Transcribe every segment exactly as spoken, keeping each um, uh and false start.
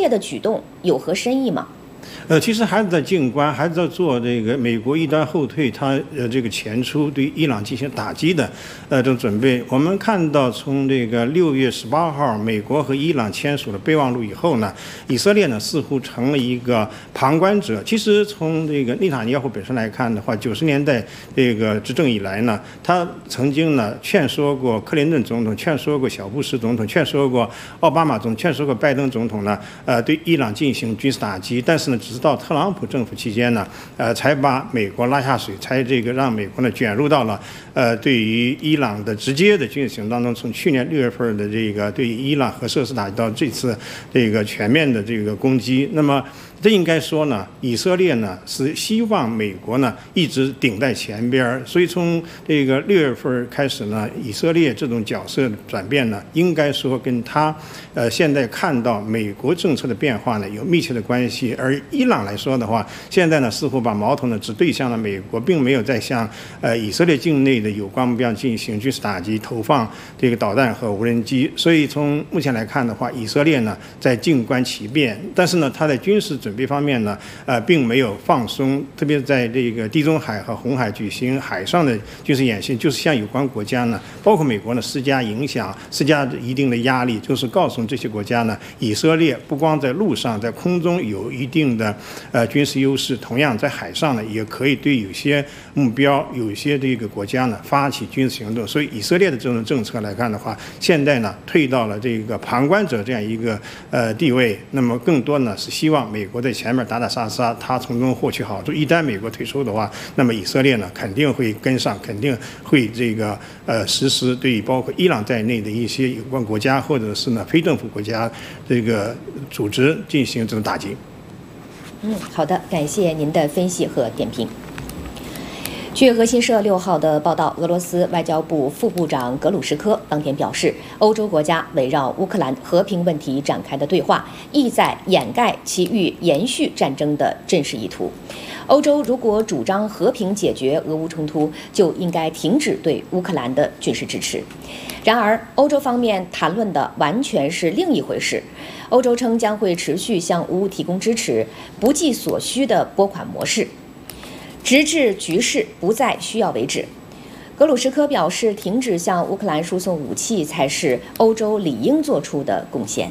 列的举动有何深意吗？ 呃，其实还是在静观，还是在做这个美国一旦后退，它呃这个前出对伊朗进行打击的呃这种准备。我们看到，从这个六月十八号，美国和伊朗签署了备忘录以后呢，以色列呢似乎成了一个旁观者。其实从这个内塔尼亚胡本身来看的话，九十年代这个执政以来呢，他曾经呢劝说过克林顿总统，劝说过小布什总统，劝说过奥巴马总统，劝说过拜登总统呢，呃对伊朗进行军事打击，但是呢，只是到特朗普政府期间呢，呃，才把美国拉下水，才这个让美国呢卷入到了呃对于伊朗的直接的军事行动当中。从去年六月份的这个对于伊朗核设施打击到这次这个全面的这个攻击，那么这应该说呢，以色列呢是希望美国呢一直顶在前边，所以从这个六月份开始呢，以色列这种角色转变呢，应该说跟他呃现在看到美国政策的变化呢有密切的关系。而伊朗来说的话，现在呢似乎把矛头呢只对向了美国，并没有再向呃以色列境内的有关目标进行军事打击，投放这个导弹和无人机。所以从目前来看的话，以色列呢在静观其变，但是呢，它在军事准备方面呢，呃，并没有放松，特别是在这个地中海和红海举行海上的军事演习，就是向有关国家呢，包括美国呢，施加影响，施加一定的压力，就是告诉这些国家呢，以色列不光在陆上、在空中有一定的呃军事优势，同样在海上呢，也可以对有些目标、有些这个国家呢发起军事行动。所以以色列的这种政策来看的话，现在呢退到了这个旁观者这样一个呃地位，那么更多呢是希望美国在前面打打杀杀，他从中获取好处。一旦美国退出的话，那么以色列呢肯定会跟上，肯定会这个呃实施对包括伊朗在内的一些有关国家或者是呢非政府国家这个组织进行这种打击。 嗯，好的，感谢您的分析和点评。据俄新社六号的报道，俄罗斯外交部副部长格鲁什科当天表示，欧洲国家围绕乌克兰和平问题展开的对话，意在掩盖其欲延续战争的真实意图。欧洲如果主张和平解决俄乌冲突，就应该停止对乌克兰的军事支持。然而，欧洲方面谈论的完全是另一回事。欧洲称将会持续向乌提供支持，不计所需的拨款模式，直至局势不再需要为止。格鲁什科表示，停止向乌克兰输送武器才是欧洲理应做出的贡献。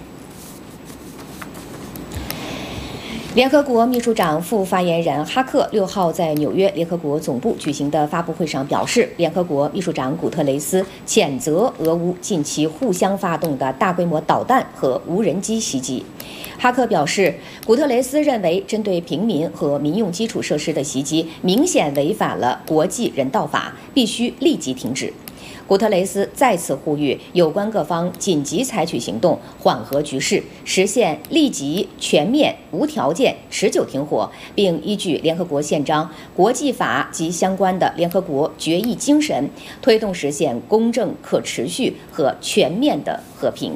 联合国秘书长副发言人哈克六号在纽约联合国总部举行的发布会上表示，联合国秘书长古特雷斯谴责俄乌近期互相发动的大规模导弹和无人机袭击。哈克表示，古特雷斯认为针对平民和民用基础设施的袭击明显违反了国际人道法，必须立即停止。古特雷斯再次呼吁有关各方紧急采取行动，缓和局势，实现立即、全面、无条件、持久停火，并依据联合国宪章、国际法及相关的联合国决议精神，推动实现公正、可持续和全面的和平。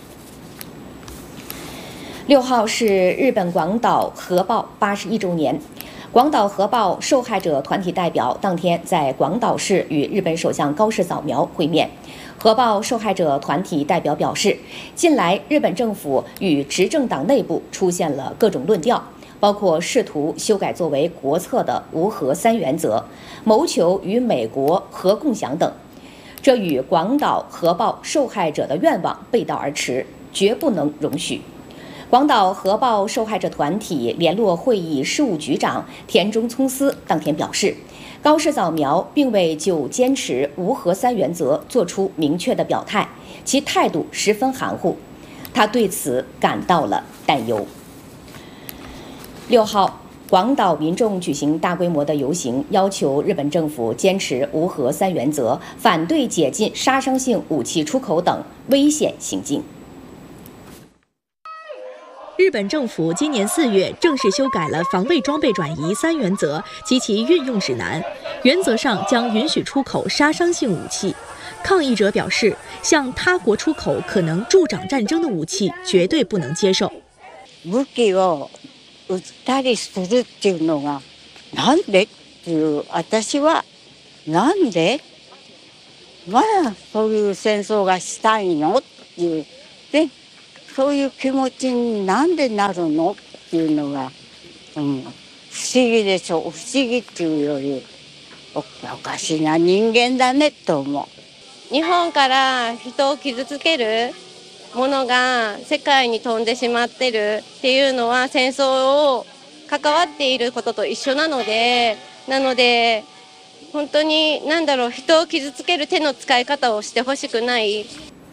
六号是日本广岛核爆八十一周年。广岛核爆受害者团体代表当天在广岛市与日本首相高市早苗会面。核爆受害者团体代表表示，近来日本政府与执政党内部出现了各种论调，包括试图修改作为国策的无核三原则，谋求与美国核共享等，这与广岛核爆受害者的愿望背道而驰，绝不能容许。广岛核爆受害者团体联络会议事务局长田中聪司当天表示，高市早苗并未就坚持无核三原则作出明确的表态，其态度十分含糊，他对此感到了担忧。六号，广岛民众举行大规模的游行，要求日本政府坚持无核三原则，反对解禁杀伤性武器出口等危险行径。 日本政府今年四月正式修改了防卫装备转移三原则及其运用指南，原则上将允许出口杀伤性武器。抗议者表示，向他国出口可能助长战争的武器绝对不能接受。 武器を撃ったりするっていうのがなんでっていう、私はなんでまだそういう戦争がしたいのっていうね。 そういう気持ちになんでなるのっていうのが、うん、不思議でしょ。不思議っていうよりおかしな人間だねと思う。 日本から人を傷つけるものが世界に飛んでしまってるっていうのは戦争を関わっていることと一緒なので、なので本当に何だろう、人を傷つける手の使い方をしてほしくない。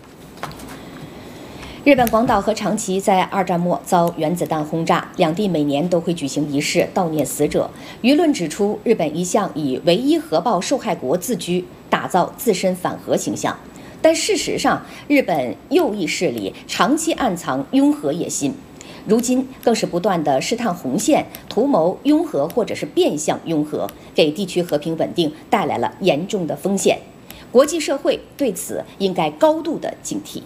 日本广岛和长崎在二战末遭原子弹轰炸，两地每年都会举行仪式悼念死者。舆论指出，日本一向以唯一核爆受害国自居，打造自身反核形象。但事实上，日本右翼势力长期暗藏拥核野心，如今更是不断地试探红线，图谋拥核或者是变相拥核，给地区和平稳定带来了严重的风险。国际社会对此应该高度的警惕。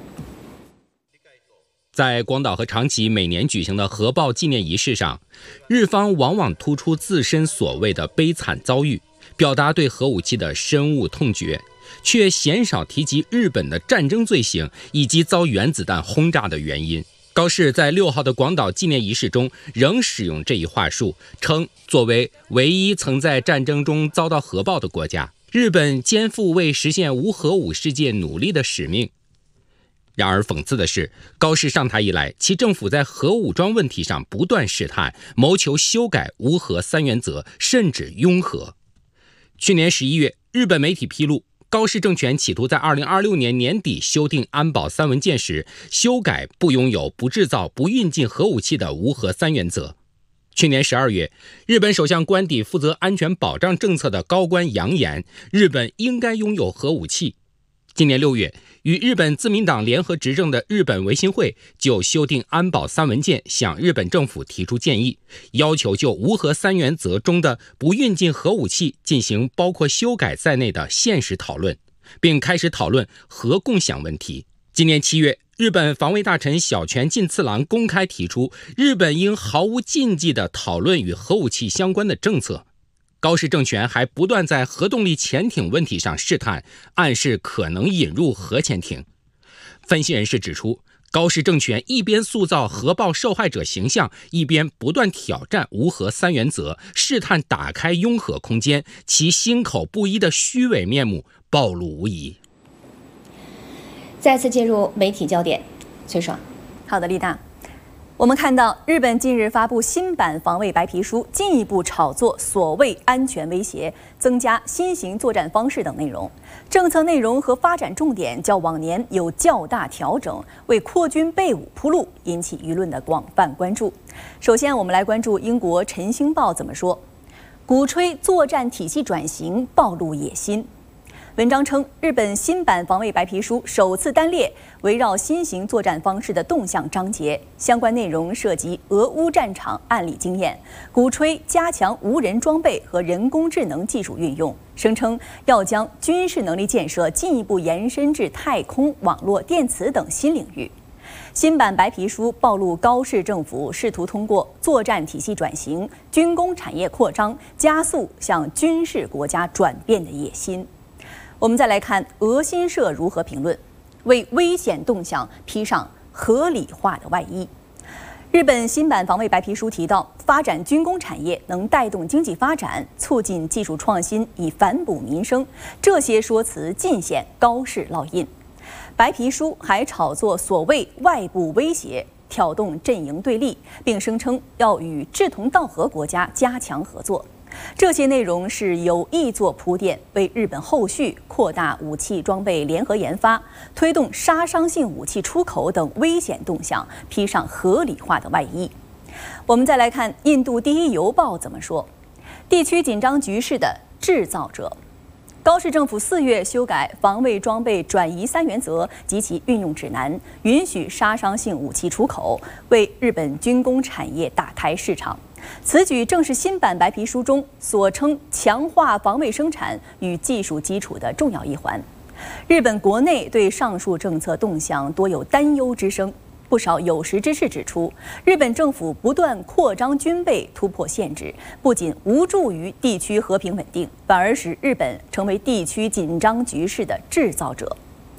在广岛和长崎每年举行的核爆纪念仪式上，日方往往突出自身所谓的悲惨遭遇，表达对核武器的深恶痛绝，却鲜少提及日本的战争罪行以及遭原子弹轰炸的原因。高市在六号的广岛纪念仪式中仍使用这一话术，称作为唯一曾在战争中遭到核爆的国家，日本肩负为实现无核武世界努力的使命。然而讽刺的是，高市上台以来，其政府在核武装问题上不断试探，谋求修改无核三原则，甚至拥核。去年十一月，日本媒体披露，高市政权企图在二零二六年年底修订安保三文件时，修改不拥有、不制造、不运进核武器的无核三原则。去年十二月，日本首相官邸负责安全保障政策的高官扬言，日本应该拥有核武器。今年六月，与日本自民党联合执政的日本维新会就修订安保三文件向日本政府提出建议，要求就无核三原则中的不运进核武器进行包括修改在内的现实讨论，并开始讨论核共享问题。今年七月，日本防卫大臣小泉进次郎公开提出，日本应毫无禁忌地讨论与核武器相关的政策。高市政权还不断在核动力潜艇问题上试探，暗示可能引入核潜艇。分析人士指出，高市政权一边塑造核爆受害者形象，一边不断挑战无核三原则，试探打开拥核空间，其心口不一的虚伪面目暴露无遗。 再次进入媒体焦点，崔爽。 好的，丽娜。我们看到，日本近日发布新版防卫白皮书，进一步炒作所谓安全威胁，增加新型作战方式等内容。政策内容和发展重点较往年有较大调整，为扩军备武铺路，引起舆论的广泛关注。首先，我们来关注英国《晨星报》怎么说：鼓吹作战体系转型，暴露野心。文章称，日本新版防卫白皮书首次单列围绕新型作战方式的动向章节，相关内容涉及俄乌战场案例经验，鼓吹加强无人装备和人工智能技术运用，声称要将军事能力建设进一步延伸至太空、网络、电磁等新领域。新版白皮书暴露高市政府试图通过作战体系转型、军工产业扩张，加速向军事国家转变的野心。我们再来看俄新社如何评论，为危险动向披上合理化的外衣。日本新版防卫白皮书提到，发展军工产业能带动经济发展，促进技术创新，以反哺民生。这些说辞尽显高市烙印。白皮书还炒作所谓外部威胁，挑动阵营对立，并声称要与志同道合国家加强合作。这些内容是有意做铺垫，为日本后续扩大武器装备联合研发、推动杀伤性武器出口等危险动向披上合理化的外衣。我们再来看印度第一邮报怎么说：地区紧张局势的制造者。高市政府四月修改防卫装备转移三原则及其运用指南，允许杀伤性武器出口，为日本军工产业打开市场。此举正是新版白皮书中所称强化防卫生产与技术基础的重要一环。日本国内对上述政策动向多有担忧之声，不少有识之士指出，日本政府不断扩张军备、突破限制，不仅无助于地区和平稳定，反而使日本成为地区紧张局势的制造者。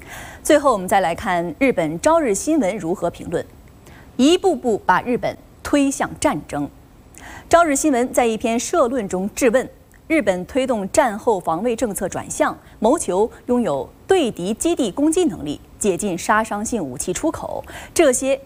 最后，我们再来看日本朝日新闻如何评论：一步步把日本推向战争。朝日新闻在一篇社论中质问：日本推动战后防卫政策转向，谋求拥有对敌基地攻击能力，解禁杀伤性武器出口，这些